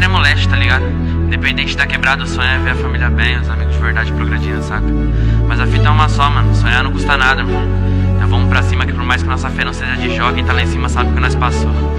extremo leste, tá ligado? Independente da quebrada, o sonho é ver a família bem, os amigos de verdade progredindo, saca? Mas a fita é uma só, mano. Sonhar não custa nada, mano. Então vamos pra cima que por mais que nossa fé não seja de jogo, quem tá lá em cima sabe o que nós passou.